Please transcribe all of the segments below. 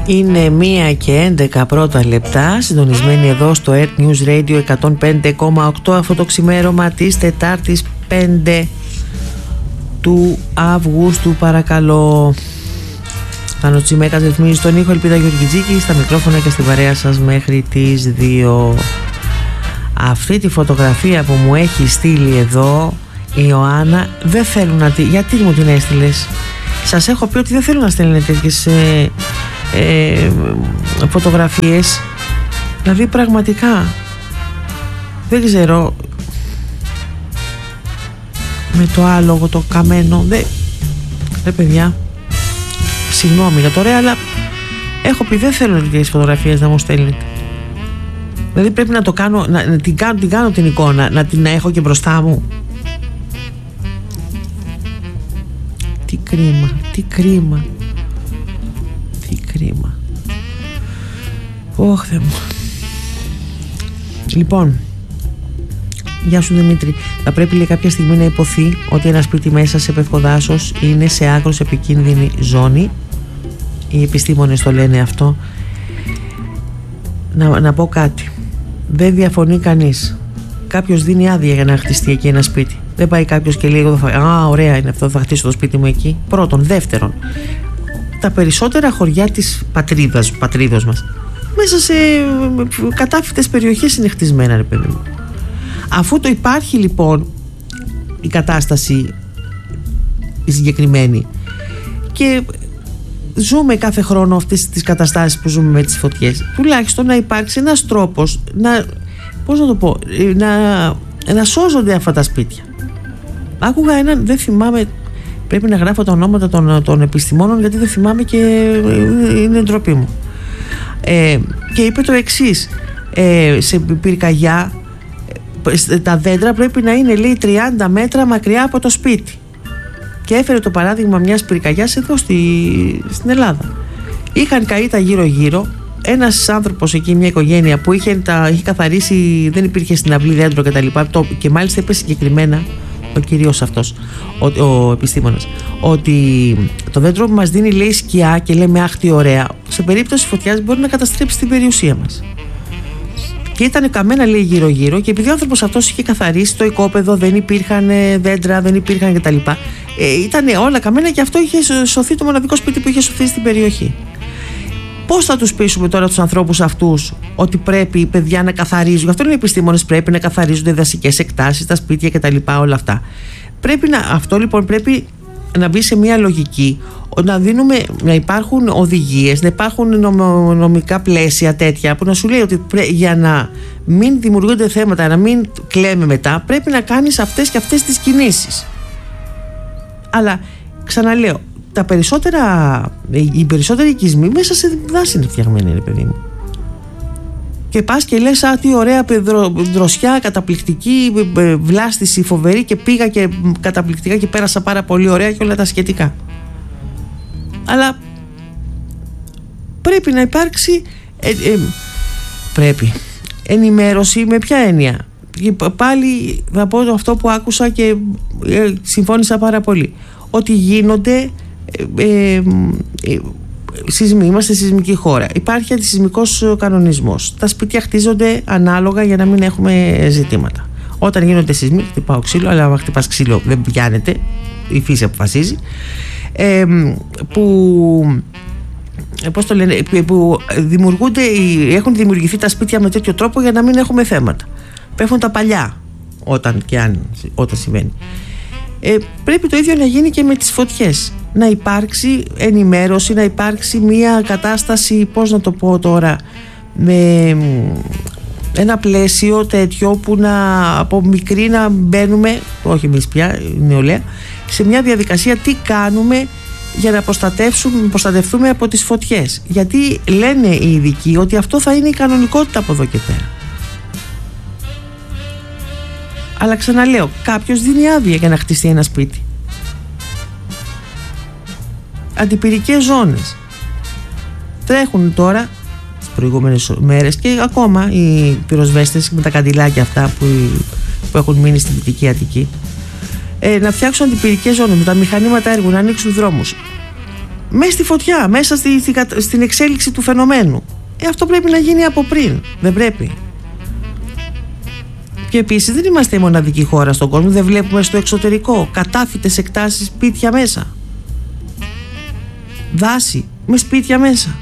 Είναι 1:11 πρώτα λεπτά, συντονισμένοι εδώ στο Earth News Radio 105,8 αυτό το ξημέρωμα της Τετάρτης 5 του Αυγούστου. Παρακαλώ. Πάνω Τσιμέκας ρυθμίζει τον ήχο, Ελπίδα Γεωργιτζίκη στα μικρόφωνα και στην παρέα σας μέχρι τις 2. Αυτή τη φωτογραφία που μου έχει στείλει εδώ η Ιωάννα δεν θέλω να τη... Γιατί μου την έστειλες? Σας έχω πει ότι δεν θέλω να στέλνετε τέτοιες φωτογραφίες. Δηλαδή πραγματικά δεν ξέρω, με το άλογο το καμένο δεν παιδιά, συγγνώμη για το ρε, αλλά έχω πει δεν θέλω τέτοιες φωτογραφίες να μου στέλνετε. Δηλαδή πρέπει να το κάνω, να την κάνω την εικόνα, να την έχω και μπροστά μου. Τι κρίμα, τι κρίμα, τι κρίμα. Ωχ, Θεέ μου. Λοιπόν, γεια σου Δημήτρη. Θα πρέπει λέει κάποια στιγμή να υποθεί ότι ένα σπίτι μέσα σε πευκοδάσος είναι σε άκρως επικίνδυνη ζώνη. Οι επιστήμονες το λένε αυτό. Να πω κάτι. Δεν διαφωνεί κανείς. Κάποιος δίνει άδεια για να χτιστεί εκεί ένα σπίτι. Δεν πάει κάποιος και λέει: α, ωραία είναι αυτό, θα χτίσω το σπίτι μου εκεί. Πρώτον. Δεύτερον, τα περισσότερα χωριά της πατρίδος μας μέσα σε κατάφυτες περιοχές είναι χτισμένα, ρε παιδί μου. Αφού το υπάρχει λοιπόν η κατάσταση η συγκεκριμένη και ζούμε κάθε χρόνο αυτές τις καταστάσεις που ζούμε με τις φωτιές, τουλάχιστον να υπάρξει ένας τρόπος να σώζονται αυτά τα σπίτια. Άκουγα έναν, δεν θυμάμαι, πρέπει να γράφω τα ονόματα των επιστημόνων γιατί δεν θυμάμαι και είναι ντροπή μου, και είπε το εξής: σε πυρκαγιά τα δέντρα πρέπει να είναι, λέει, 30 μέτρα μακριά από το σπίτι. Και έφερε το παράδειγμα μιας πυρκαγιάς εδώ στην Ελλάδα. Είχαν καεί τα γύρω-γύρω. Ένας άνθρωπος εκεί, μια οικογένεια που είχε καθαρίσει, δεν υπήρχε στην αυλή δέντρο κτλ. Και μάλιστα είπε συγκεκριμένα ο κυρίος αυτός, ο επιστήμονας, ότι το δέντρο που μας δίνει, λέει, σκιά και λέμε αχ τι ωραία, σε περίπτωση φωτιάς μπορεί να καταστρέψει την περιουσία μας. Και ήταν καμένα, λέει, γύρω-γύρω, και επειδή ο άνθρωπος αυτός είχε καθαρίσει το οικόπεδο, δεν υπήρχαν δέντρα, δεν υπήρχαν κτλ. Ήταν όλα καμένα και αυτό είχε σωθεί, το μοναδικό σπίτι που είχε σωθεί στην περιοχή. Πώς θα τους πείσουμε τώρα τους ανθρώπους αυτούς ότι πρέπει οι παιδιά να καθαρίζουν? Γι' αυτό είναι οι επιστήμονες, πρέπει να καθαρίζονται δασικές εκτάσεις, τα σπίτια κτλ. Όλα αυτά. Αυτό λοιπόν πρέπει να μπει σε μια λογική, να υπάρχουν οδηγίες, να υπάρχουν νομικά πλαίσια τέτοια που να σου λέει ότι για να μην δημιουργούνται θέματα, να μην κλαίμε μετά, πρέπει να κάνεις αυτές και αυτές τις κινήσεις. Αλλά ξαναλέω, οι περισσότεροι οικισμοί μέσα σε δάση είναι φτιαγμένοι, ρε παιδί μου. Και πας και λες α, τι ωραία δροσιά, καταπληκτική βλάστηση, φοβερή, και πήγα και καταπληκτικά και πέρασα πάρα πολύ ωραία και όλα τα σχετικά. Αλλά πρέπει να υπάρξει πρέπει ενημέρωση. Με ποια έννοια? Πάλι θα πω αυτό που άκουσα και συμφώνησα πάρα πολύ, ότι γίνονται σεισμοί, είμαστε σεισμική χώρα, υπάρχει αντισεισμικός κανονισμός, τα σπίτια χτίζονται ανάλογα για να μην έχουμε ζητήματα. Όταν γίνονται σεισμοί χτυπάω ξύλο, αλλά αν χτυπάς ξύλο δεν πιάνεται, η φύση αποφασίζει. Πώς το λένε, που έχουν δημιουργηθεί τα σπίτια με τέτοιο τρόπο για να μην έχουμε θέματα. Πέφτουν τα παλιά όταν συμβαίνει. Πρέπει το ίδιο να γίνει και με τις φωτιές. Να υπάρξει ενημέρωση, να υπάρξει μια κατάσταση, πώς να το πω τώρα, με ένα πλαίσιο τέτοιο που από μικρή να μπαίνουμε, όχι εμείς πια, η νεολαία, σε μια διαδικασία τι κάνουμε για να προστατευτούμε από τις φωτιές. Γιατί λένε οι ειδικοί ότι αυτό θα είναι η κανονικότητα από εδώ και πέρα. Αλλά ξαναλέω, κάποιος δίνει άδεια για να χτιστεί ένα σπίτι. Αντιπυρικές ζώνες τρέχουν τώρα τις προηγούμενες μέρες και ακόμα οι πυροσβέστες με τα καντιλάκια αυτά που έχουν μείνει στη Δυτική Αττική, να φτιάξουν αντιπυρικές ζώνες με τα μηχανήματα έργου, να ανοίξουν δρόμους. μέσα στη φωτιά, μέσα στην εξέλιξη του φαινομένου. Αυτό πρέπει να γίνει από πριν. Δεν πρέπει. Και επίσης δεν είμαστε η μοναδική χώρα στον κόσμο. Δεν βλέπουμε στο εξωτερικό κατάφυτες εκτάσεις, σπίτια μέσα, δάση με σπίτια μέσα.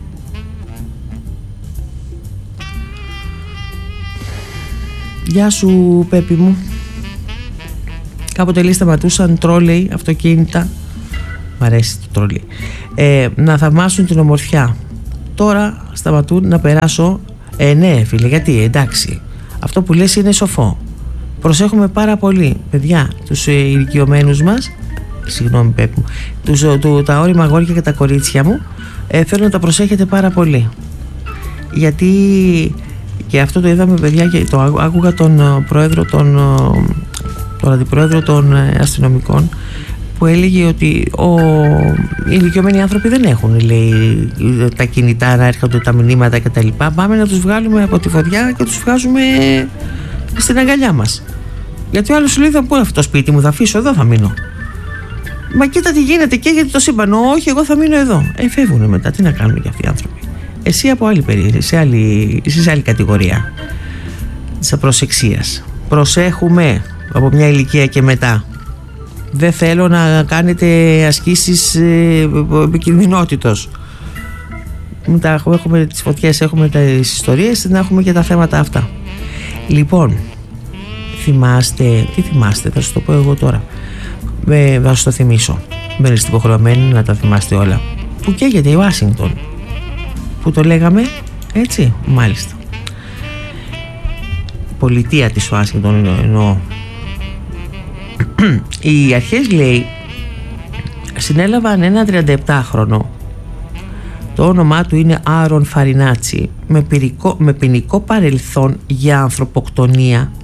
Γεια σου Πέπη μου. Κάποτε λέει σταματούσαν τρόλεϊ, αυτοκίνητα, μ' αρέσει το τρόλεϊ, να θαυμάσουν την ομορφιά. Τώρα σταματούν να περάσω. Ναι φίλε, γιατί, εντάξει, αυτό που λες είναι σοφό. Προσέχουμε πάρα πολύ, παιδιά, τους ηλικιωμένους μας. Συγγνώμη Πέπη μου, τα όρημα αγόρια και τα κορίτσια μου, θέλω να τα προσέχετε πάρα πολύ. Γιατί και αυτό το είδαμε, παιδιά, και το άκουγα τον πρόεδρο, τον αντιπρόεδρο των αστυνομικών, που έλεγε ότι οι ηλικιωμένοι άνθρωποι δεν έχουν, λέει, τα κινητά να έρχονται τα μηνύματα κτλ. Πάμε να τους βγάλουμε από τη φωτιά και τους βγάζουμε στην αγκαλιά μας. Γιατί ο άλλος σου λέει, θα πω αυτό το σπίτι μου, θα αφήσω εδώ, θα μείνω. Μα κοίτα τι γίνεται, και γιατί το σύμπαν. Όχι, εγώ θα μείνω εδώ. Φεύγουν μετά, τι να κάνουν και αυτοί οι άνθρωποι. Εσύ από άλλη περίοδο, σε άλλη κατηγορία της απροσεξίας. Προσέχουμε από μια ηλικία και μετά. Δεν θέλω να κάνετε ασκήσεις επικινδυνότητος. Έχουμε τις φωτιές, έχουμε τις ιστορίες, να έχουμε και τα θέματα αυτά. Λοιπόν, τι θυμάστε, θα σας το πω εγώ τώρα. Θα σας το θυμίσω. Δεν είστε υποχρεωμένοι να τα θυμάστε όλα. Που καίγεται η Ουάσιγκτον, που το λέγαμε έτσι, μάλιστα. Πολιτεία της Ουάσιγκτον εννοώ. Οι αρχές, λέει, συνέλαβαν ένα 37χρονο. Το όνομά του είναι Άρον Φαρινάτσι, με ποινικό παρελθόν για ανθρωποκτονία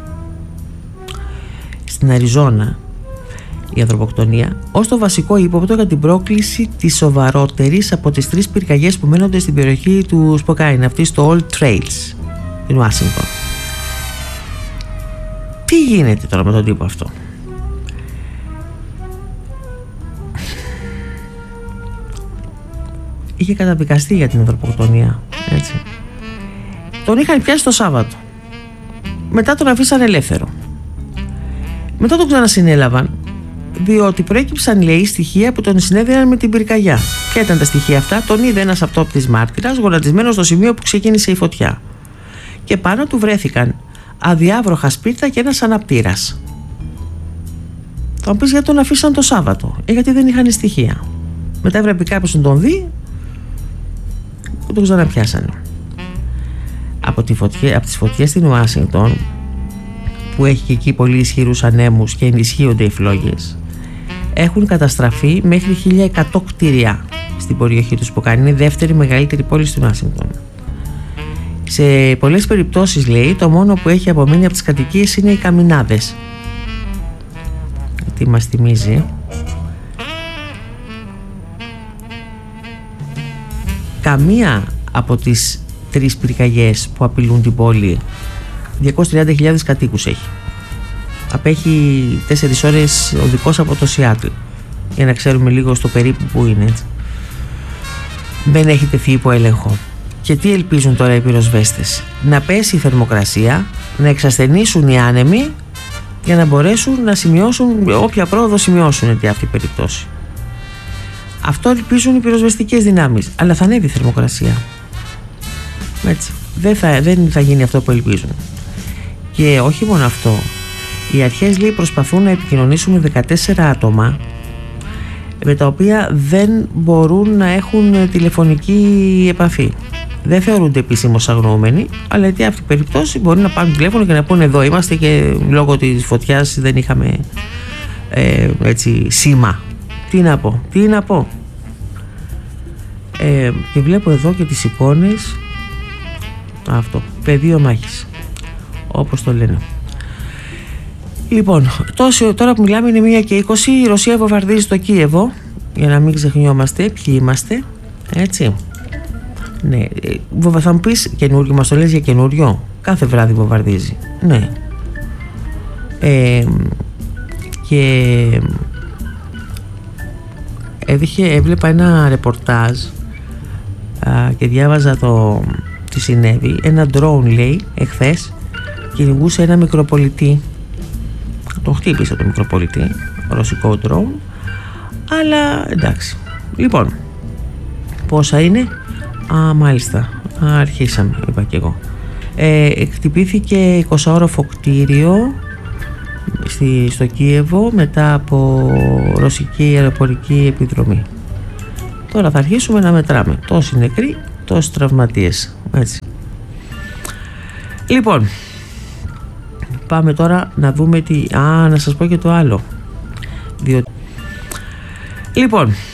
στην Αριζόνα. Η ανθρωποκτονία ως το βασικό ύποπτο για την πρόκληση της σοβαρότερης από τις 3 πυρκαγιές που μένονται στην περιοχή του Σποκάιν, αυτή στο Old Trails, στην Ουάσιγκτον. Τι γίνεται τώρα με τον τύπο αυτό? Είχε καταδικαστεί για την ανθρωποκτονία, έτσι. Τον είχαν πιάσει το Σάββατο. Μετά τον αφήσαν ελεύθερο. Μετά τον ξανασυνέλαβαν, διότι προέκυψαν, λέει, στοιχεία που τον συνέδεαν με την πυρκαγιά. Ποια ήταν τα στοιχεία αυτά? Τον είδε ένας αυτόπτης μάρτυρας γονατισμένος στο σημείο που ξεκίνησε η φωτιά. Και πάνω του βρέθηκαν αδιάβροχα σπίρτα και ένας αναπτήρας. Θα μου πεις, γιατί τον αφήσαν το Σάββατο? Γιατί δεν είχαν στοιχεία. Μετά έπρεπε κάποιος να τον δει και τον ξαναπιάσανε. Από τις φωτιές στην Ουάσιγκτον, που έχει και εκεί πολύ ισχυρούς ανέμους και ενισχύονται οι φλόγες, έχουν καταστραφεί μέχρι 1100 κτίρια στην περιοχή του Σποκάιν. Είναι η δεύτερη μεγαλύτερη πόλη στην Ουάσιγκτον. Σε πολλές περιπτώσεις, λέει, το μόνο που έχει απομείνει από τις κατοικίες είναι οι καμινάδες. Τι μας θυμίζει? Καμία από τις 3 πυρκαγιές που απειλούν την πόλη, 230.000 κατοίκους έχει. Απέχει 4 ώρες οδικός από το Σιάτλ, για να ξέρουμε λίγο στο περίπου που είναι, έτσι. Δεν έχει τεθεί υπό έλεγχο. Και τι ελπίζουν τώρα οι πυροσβέστες? Να πέσει η θερμοκρασία, να εξασθενήσουν οι άνεμοι, για να μπορέσουν να σημειώσουν όποια πρόοδο σημειώσουν αυτή η περίπτωση. Αυτό ελπίζουν οι πυροσβεστικές δυνάμεις. Αλλά θα ανέβει η θερμοκρασία, έτσι. Δεν θα γίνει αυτό που ελπίζουν. Και όχι μόνο αυτό, οι αρχές, λέει, προσπαθούν να επικοινωνήσουν με 14 άτομα με τα οποία δεν μπορούν να έχουν τηλεφωνική επαφή. Δεν θεωρούνται επίσημως αγνοούμενοι, αλλά γιατί αυτή η περίπτωση μπορεί να πάρουν τηλέφωνο και να πούνε, εδώ είμαστε και λόγω της φωτιάς δεν είχαμε έτσι σήμα. Τι να πω. Και βλέπω εδώ και τις εικόνες. Αυτό, πεδίο μάχης, όπως το λένε. Λοιπόν, τώρα που μιλάμε είναι 1:20. Η Ρωσία βομβαρδίζει το Κίεβο, για να μην ξεχνιόμαστε ποιοι είμαστε, έτσι. Ναι, θα μου πεις, καινούριο, μας το λες για καινούριο? Κάθε βράδυ βομβαρδίζει. Ναι. Και έβλεπα ένα ρεπορτάζ και διάβαζα τι συνέβη. Ένα drone, λέει, εχθές κυνηγούσε ένα μικροπολιτή. Τον χτύπησε το μικροπολιτή, ρωσικό drone. Αλλά εντάξει. Λοιπόν, πόσα είναι? Μάλιστα, αρχίσαμε, είπα και εγώ. Χτυπήθηκε 20όροφο κτίριο στο Κίεβο μετά από ρωσική αεροπορική επιδρομή. Τώρα θα αρχίσουμε να μετράμε τόσοι νεκροί, τόσοι τραυματίες, έτσι. Λοιπόν, πάμε τώρα να δούμε να σας πω και το άλλο. Λοιπόν,